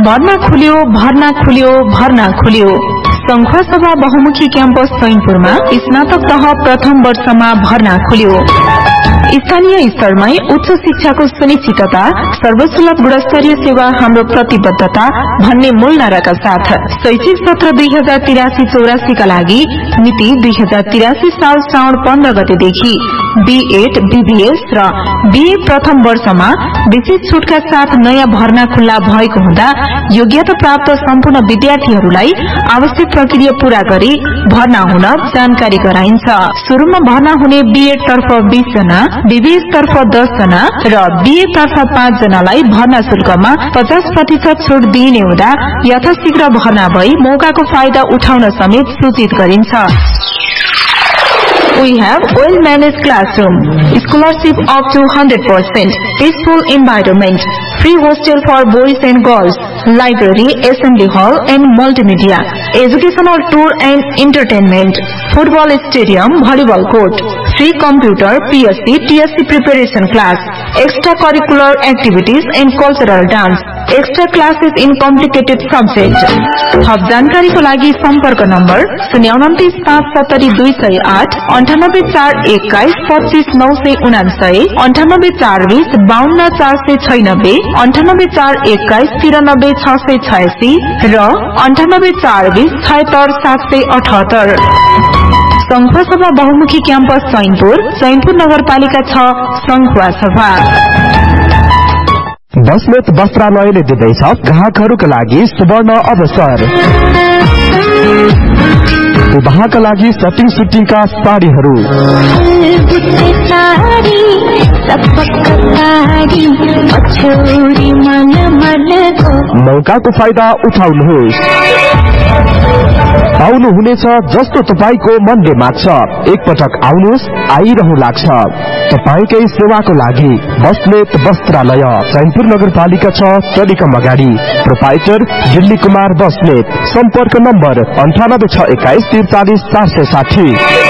भर्ना खुल्यो संखुवासभा बहुमुखी क्याम्पस चैनपुरमा स्नातक तह प्रथम वर्षमा भर्ना खुल्यो। स्थानीय स्तरमै उच्च शिक्षाको सुनिश्चितता, सर्वसुलभ गुणस्तरीय सेवा हाम्रो प्रतिबद्धता भन्ने मूल नाराका साथ शैक्षिक सत्र 2083-84 का लागि मिति 2083 साल श्रावण 15 गतेदेखि B.Ed, BBS र BA प्रथम वर्षमा विशेष छुटका साथ नयाँ भर्ना खुल्ला भएको हुँदा योग्यता प्राप्त सम्पूर्ण विद्यार्थीहरूलाई आवश्यक प्रक्रिया पूरा गरी भर्ना हुन जानकारी गराइन्छ। सुरुमा भर्ना हुने B.Ed तर्फ 20 जना, BBS तर्फ 10 जना र BA तर्फ 5 जनालाई भर्ना शुल्कमा 50% छुट दिइने हुँदा यथाशीघ्र भर्ना भई मौकाको फाइदा उठाउन समेत सूचित गरिन्छ। We have well-managed classroom, scholarship up to 100%, peaceful environment, free hostel for boys and girls, library, assembly hall and multimedia, educational tour and entertainment, football stadium, volleyball court, free computer, PSC, TSC preparation class, extracurricular activities and cultural dance, extra classes in complicated subjects. थप जानकारीको लागि सम्पर्क number 029570208, 98421 25999, 98420 52496, 98421 93686 र 98420 76778। संखुवासभा बहुमुखी campus Chainpur नगरपालिका 6 संखुवासभा। बस्नेत वस्त्रालयले दिँदैछ ग्राहकहरूका लागि सुवर्ण अवसर। विवाहका लागि सटिङ सुटिङका साडीहरू, मौकाको फाइदा उठाउनुहोस्। पाउनुहुनेछ जस्तो तपाईको मनले माग्छ। एकपटक आउनुहोस्, आइरहनु लाग्छ। तपाईकै सेवाको लागि बस्नेत वस्त्रालय, चैनपुर नगरपालिका 6 टेलिकम अगाडि। प्रोपाइटर दिल्ली कुमार बस्नेत। सम्पर्क नम्बर 98621 43460।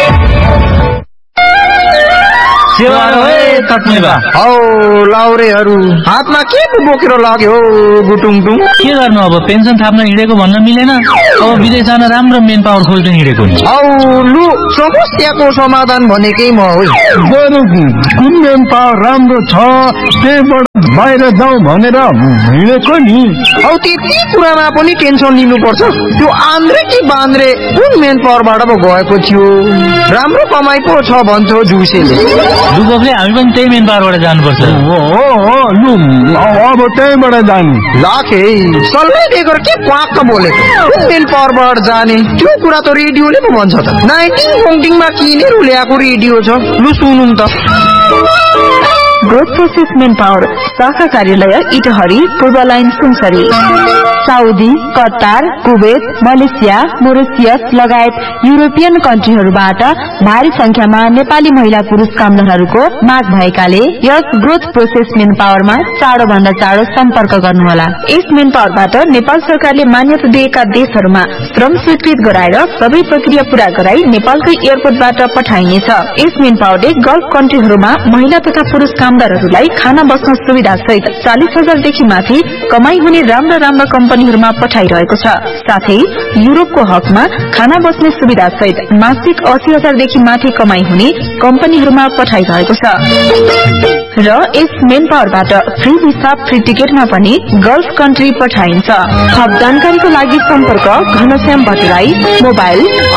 लाउरेहरू हातमा के बोकेर लाग्यो गुटुङटुङ? के गर्नु अब, पेन्सन थाप्न हिँडेको भन्न मिलेन। अब विदेश जान राम्रो मेन पावर खोल्न हिँडेको नि। लु समस्याको समाधान भनेकै म हो। कुन मेन पावर राम्रो छ त्यहीबाट बाहिर जाउँ भनेर हिँडेको नि। त्यति कुरामा पनि टेन्सन लिनुपर्छ? त्यो आन्द्रे कि बान्द्रे कुन मेन पावरबाट पो गएको थियो? राम्रो कमाइ पो छ भन्छ जुसेले। लुबोकले हामी पनि त्यही मेन पावरबाट जानुपर्छ। लु अब त्यहीबाट जाने। लाखे सल्लाह दिएको के पाक्क बोलेको? मेन पावरबाट जाने त्यो कुरा त रेडियोले पो भन्छ त। 19 किनेर ल्याएको रेडियो छ। लु सुनौँ त। ग्रोथ प्रोसेस मेन पावर शाखा कार्यालय इटहरी, पूर्व line Sunsari. Saudi, Qatar, Kuwait, Malaysia, Mauritius लगायत युरोपियन कन्ट्रीहरूबाट भारी संख्यामा नेपाली महिला पुरुष कामदारहरूको माग भएकाले यस ग्रोथ प्रोसेस मेन पावरमा चाँडो भन्दा चाँडो सम्पर्क गर्नुहोला। यस मेन पावरबाट नेपाल सरकारले मान्यता दिएका देशहरूमा श्रम स्वीकृत गराएर सबै प्रक्रिया पूरा गराई नेपालकै एयरपोर्टबाट पठाइनेछ। यस मेन पावरले गल्फ कन्ट्रीहरूमा महिला तथा पुरुष कामदारहरूलाई खाना बस्न सुविधा सहित 40,000 देखि माथि कमाई हुने राम्रा कम्पनीहरूमा पठाइरहेको छ। साथै युरोपको हकमा खाना बस्ने सुविधा सहित मासिक 80,000 देखि माथि कमाई हुने कम्पनीहरूमा पठाइरहेको छ। र यस मेन पावरबाट फ्री भिसा, फ्री टिकटमा पनि गल्फ कन्ट्री पठाइन्छ। थप जानकारीको लागि सम्पर्क घनश्याम भट्टराई, मोबाइल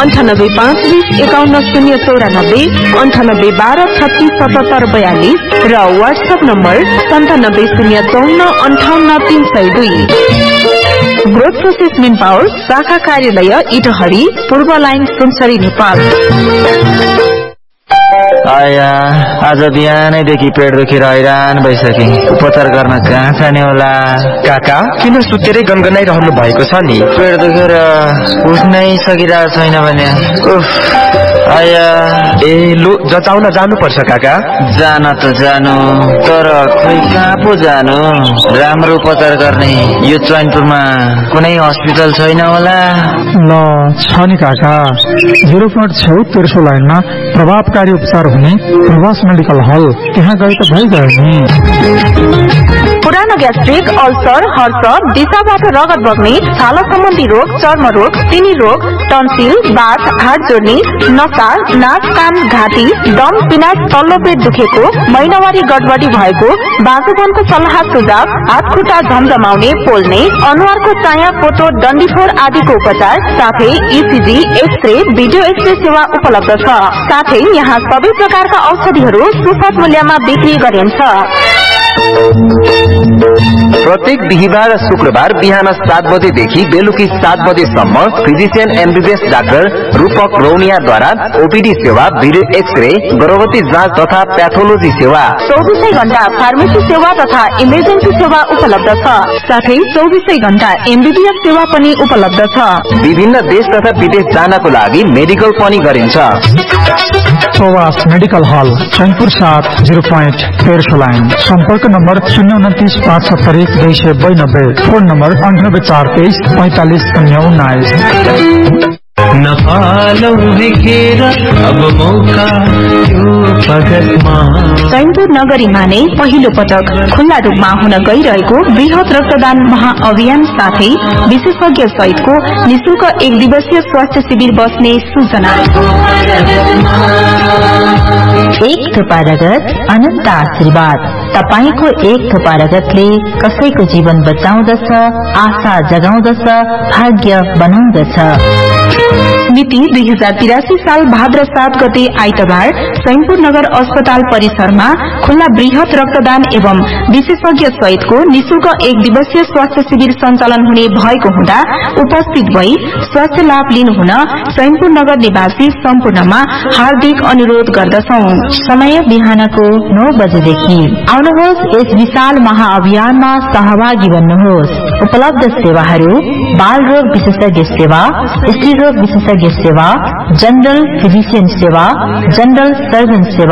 9852011094, 9812367742 र WhatsApp number 9705458302। Growth process main power शाखा कार्यालय इटहरी, पूर्व लाइन सुनसरी, नेपाल। आज बिहानैदेखि पेट दुखेर हैरान भइसके। उपचार गर्न कहाँ जाने होला? काका किन सुतेरै गनगनाइरहनु भएको छ नि? पेट दुखेर उठ्नै सकिरहेको छैन भने। लु जचाउन जानुपर्छ काका। जान त जानु, तर खोइ कहाँ पो जानु? राम्रो उपचार गर्ने यो चैनपुरमा कुनै हस्पिटल छैन होला? ल छ नि काका, 0.76 लाइनमा प्रभावकारी उपचार भने प्रवास मेडिकल हल, त्यहाँ गए त भइगयो नि। पुरानो ग्यास्ट्रिक, अल्सर, हर्ष, दिशाबाट रगत बग्ने, छाला सम्बन्धी रोग, चर्म रोग, चिनी रोग, टन्सिल, बाथ, हाड जोड्ने, नसा, नाक, कान, घाँटी, दम, पिनास, तल्लो पेट दुखेको, महिनावारी गडबडी भएको, बाँझोपनको सल्लाह सुझाव, हात खुट्टा झमझमाउने, पोल्ने, अनुहारको चाया, पोतो, डन्डीफोर आदिको उपचार, साथै इसिजी, एक्सरे, भिडियो एक्सरे सेवा उपलब्ध छ। साथै यहाँ सबै प्रकारका औषधिहरू सुपथ मूल्यमा बिक्री गरिन्छ। प्रत्येक बिहिबार र शुक्रबार बिहान 7 बजेदेखि बेलुकी 7 बजेसम्म फिजिशियन एमबीबीएस डाक्टर रूपक रौनियाद्वारा ओपीडी सेवा, भिडियो एक्सरे, गर्भवती जाँच तथा प्याथोलोजी सेवा, 24 घण्टा फार्मेसी सेवा तथा इमर्जेन्सी सेवा उपलब्ध छ। साथै 24 घण्टा एमबीबीएस सेवा पनि उपलब्ध छ। विभिन्न देश तथा विदेश जानको लागि मेडिकल पनि गरिन्छ। प्रवास मेडिकल हल, चैनपुर 7 0 पॉइंट 13 लाइन। सम्पर्क नम्बर 029 570 292, फोन नम्बर 98 423 45 019। नपालौ हेखेर अब मौका यो पगतमा। चैनपुर नगरीमा नै पहिलो पटक खुल्ला रूपमा हुन गइरहेको वृहत रक्तदान महाअभियान साथै विशेषज्ञ सहितको निशुल्क 1 दिवसीय स्वास्थ्य शिविर बस्ने सूचना। एक थोपा रगत अनन्त आशीर्वाद। तपाईको एक थोपा रगतले कसैको जीवन बचाउँदछ, आशा जगाउँदछ, भाग्य बनाउँदछ। मिति 2083 साल भाद्र 7 गते आइतबार चैनपुर नगर अस्पताल परिसरमा खुल्ला वृहत रक्तदान एवं विशेषज्ञ सहितको निशुल्क 1 दिवसीय स्वास्थ्य शिविर सञ्चालन हुने भएको हुँदा उपस्थित भई स्वास्थ्य लाभ लिनुहुन चैनपुर नगर निवासी सम्पूर्णमा हार्दिक अनुरोध गर्दछौ। समय बिहानको 9 बजेदेखि आउनुहोस्, यस विशाल महाअभियानमा सहभागी बन्नुहोस्। उपलब्ध सेवाहरू: बाल रोग विशेषज्ञ सेवा, स्त्री रोग विशेषज्ञ सेवा, जनरल फिजिशियन सेवा, जनरल सर्जन सेवा,